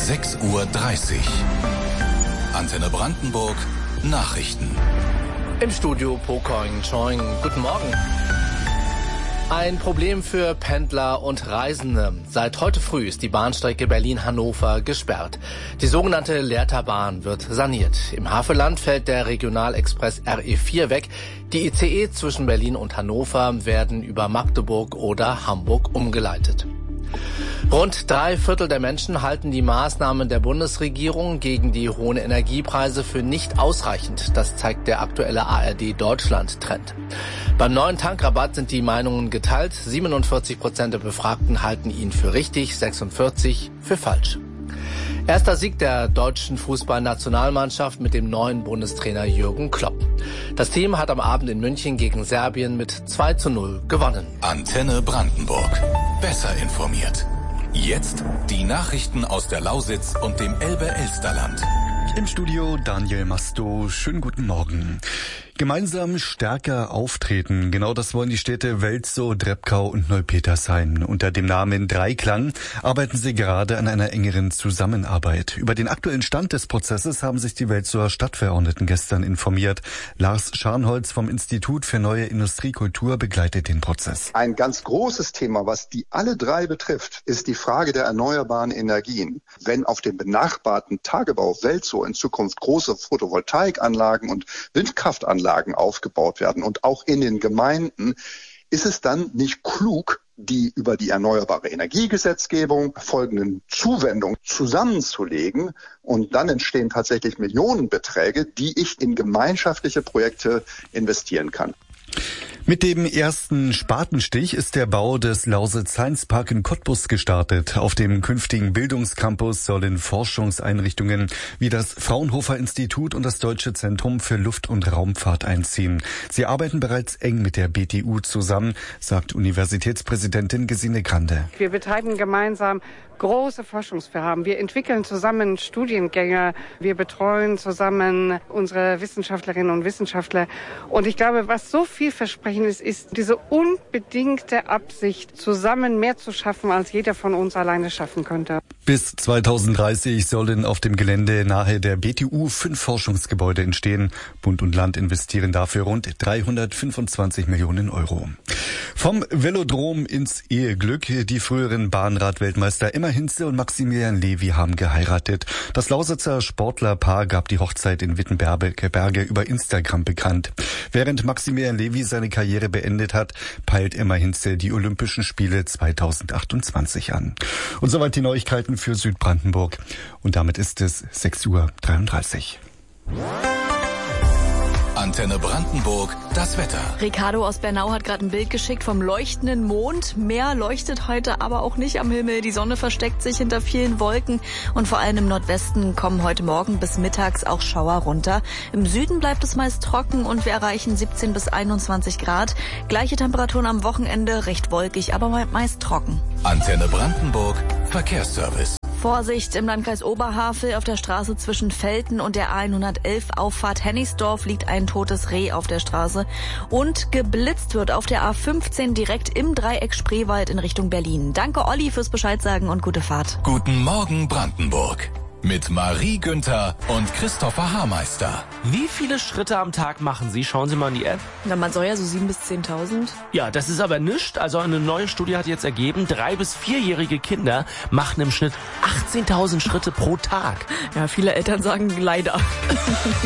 6:30 Uhr. Antenne Brandenburg Nachrichten. Im Studio Pokoing Choing. Guten Morgen. Ein Problem für Pendler und Reisende. Seit heute früh ist die Bahnstrecke Berlin-Hannover gesperrt. Die sogenannte Lehrterbahn wird saniert. Im Havelland fällt der Regionalexpress RE4 weg. Die ICE zwischen Berlin und Hannover werden über Magdeburg oder Hamburg umgeleitet. Rund 3/4 der Menschen halten die Maßnahmen der Bundesregierung gegen die hohen Energiepreise für nicht ausreichend. Das zeigt der aktuelle ARD-Deutschland-Trend. Beim neuen Tankrabatt sind die Meinungen geteilt. 47% der Befragten halten ihn für richtig, 46% für falsch. Erster Sieg der deutschen Fußballnationalmannschaft mit dem neuen Bundestrainer Jürgen Klopp. Das Team hat am Abend in München gegen Serbien mit 2:0 gewonnen. Antenne Brandenburg. Besser informiert. Jetzt die Nachrichten aus der Lausitz und dem Elbe-Elsterland. Im Studio Daniel Masto. Schönen guten Morgen. Gemeinsam stärker auftreten. Genau das wollen die Städte Welzow, Drebkau und Neupetershain. Unter dem Namen Dreiklang arbeiten sie gerade an einer engeren Zusammenarbeit. Über den aktuellen Stand des Prozesses haben sich die Welzower Stadtverordneten gestern informiert. Lars Scharnholz vom Institut für Neue Industriekultur begleitet den Prozess. Ein ganz großes Thema, was die alle drei betrifft, ist die Frage der erneuerbaren Energien. Wenn auf dem benachbarten Tagebau Welzow in Zukunft große Photovoltaikanlagen und Windkraftanlagen aufgebaut werden und auch in den Gemeinden, ist es dann nicht klug, die über die erneuerbare Energiegesetzgebung folgenden Zuwendungen zusammenzulegen, und dann entstehen tatsächlich Millionenbeträge, die ich in gemeinschaftliche Projekte investieren kann. Mit dem ersten Spatenstich ist der Bau des Lausitz Science Park in Cottbus gestartet. Auf dem künftigen Bildungscampus sollen Forschungseinrichtungen wie das Fraunhofer Institut und das Deutsche Zentrum für Luft- und Raumfahrt einziehen. Sie arbeiten bereits eng mit der BTU zusammen, sagt Universitätspräsidentin Gesine Grande. Wir betreiben gemeinsam große Forschungsvorhaben. Wir entwickeln zusammen Studiengänge. Wir betreuen zusammen unsere Wissenschaftlerinnen und Wissenschaftler. Und ich glaube, was so vielversprechend ist diese unbedingte Absicht, zusammen mehr zu schaffen, als jeder von uns alleine schaffen könnte. Bis 2030 sollen auf dem Gelände nahe der BTU 5 Forschungsgebäude entstehen. Bund und Land investieren dafür rund 325 Millionen Euro. Vom Velodrom ins Eheglück. Die früheren Bahnrad-Weltmeister Emma Hinze und Maximilian Levy haben geheiratet. Das Lausitzer Sportlerpaar gab die Hochzeit in Wittenberge über Instagram bekannt. Während Maximilian Levy seine Karriere beendet hat, peilt Emma Hinze die Olympischen Spiele 2028 an. Und soweit die Neuigkeiten für Südbrandenburg. Und damit ist es 6:33 Uhr. Antenne Brandenburg, das Wetter. Ricardo aus Bernau hat gerade ein Bild geschickt vom leuchtenden Mond. Meer leuchtet heute aber auch nicht am Himmel. Die Sonne versteckt sich hinter vielen Wolken. Und vor allem im Nordwesten kommen heute Morgen bis mittags auch Schauer runter. Im Süden bleibt es meist trocken und wir erreichen 17 bis 21 Grad. Gleiche Temperaturen am Wochenende, recht wolkig, aber meist trocken. Antenne Brandenburg, Verkehrsservice. Vorsicht im Landkreis Oberhavel auf der Straße zwischen Velten und der A111 Auffahrt Hennigsdorf liegt ein totes Reh auf der Straße und geblitzt wird auf der A15 direkt im Dreieck Spreewald in Richtung Berlin. Danke Olli fürs Bescheidsagen und gute Fahrt. Guten Morgen Brandenburg. Mit Marie Günther und Christopher Haarmeister. Wie viele Schritte am Tag machen Sie? Schauen Sie mal in die App. Na, man soll ja so 7.000 bis 10.000. Ja, das ist aber nichts. Also eine neue Studie hat jetzt ergeben, 3- bis 4-jährige Kinder machen im Schnitt 18.000 Schritte pro Tag. Ja, viele Eltern sagen leider.